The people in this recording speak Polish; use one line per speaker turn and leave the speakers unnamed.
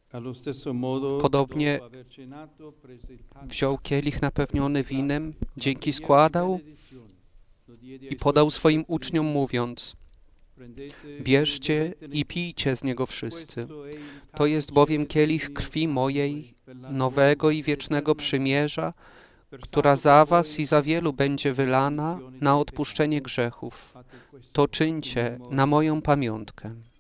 Podobnie wziął kielich napełniony winem, dzięki składał i podał swoim uczniom, mówiąc: bierzcie i pijcie z niego wszyscy. To jest bowiem kielich krwi mojej, nowego i wiecznego przymierza, która za was i za wielu będzie wylana na odpuszczenie grzechów. To czyńcie na moją pamiątkę.